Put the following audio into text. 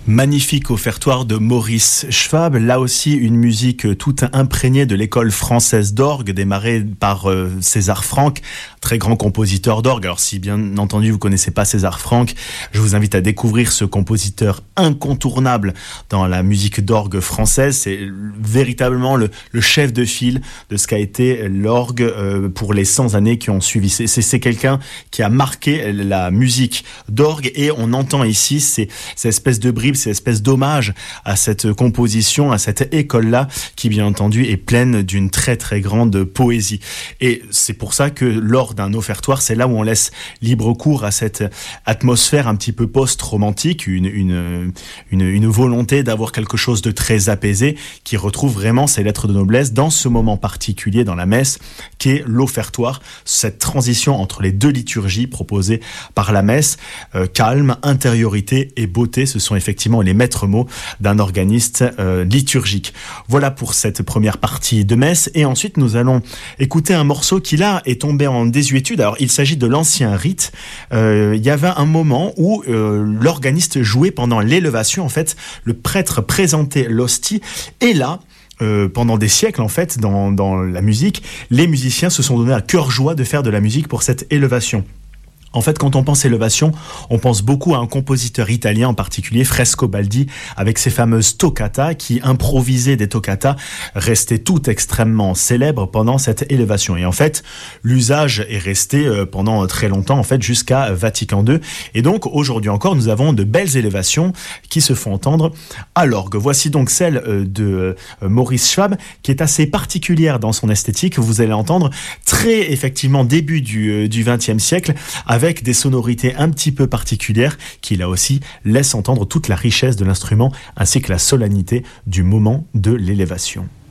Magnifique offertoire de Maurice Schwab, là aussi une musique toute imprégnée de l'école française d'orgue, démarrée par César Franck, très grand compositeur d'orgue. Alors si bien entendu vous connaissez pas César Franck, je vous invite à découvrir ce compositeur incontournable dans la musique d'orgue française. C'est véritablement le chef de file de ce qu'a été l'orgue pour les 100 années qui ont suivi. C'est quelqu'un qui a marqué la musique d'orgue et on entend ici ces espèces de bribes, ces espèces d'hommage à cette composition, à cette école-là, qui bien entendu est pleine d'une très très grande poésie. Et c'est pour ça que lors d'un offertoire, c'est là où on laisse libre cours à cette atmosphère un petit peu post-romantique, une volonté d'avoir quelque chose de très apaisé, qui retrouve vraiment ses lettres de noblesse dans ce moment particulier dans la messe, qui est l'offertoire, cette transition entre les deux liturgies proposées par la messe, calme, intériorité et beauté, ce sont effectivement les maîtres mots d'un organiste liturgique. Voilà pour cette première partie de messe, et ensuite nous allons écouter un morceau qui là est tombé en désuétude. Alors il s'agit de l'ancien rite. Il y avait un moment où l'organiste jouait pendant l'élévation, en fait le prêtre présentait l'hostie, et là pendant des siècles, en fait, dans la musique, les musiciens se sont donné à cœur joie de faire de la musique pour cette élévation. En fait, quand on pense élévation, on pense beaucoup à un compositeur italien en particulier, Frescobaldi, avec ses fameuses toccata, qui improvisait des toccata, restaient toutes extrêmement célèbres pendant cette élévation. Et en fait, l'usage est resté pendant très longtemps, en fait, jusqu'à Vatican II. Et donc, aujourd'hui encore, nous avons de belles élévations qui se font entendre à l'orgue. Voici donc celle de Maurice Schwab, qui est assez particulière dans son esthétique. Vous allez entendre très, effectivement, début du XXe siècle, avec des sonorités un petit peu particulières qui là aussi laissent entendre toute la richesse de l'instrument ainsi que la solennité du moment de l'élévation.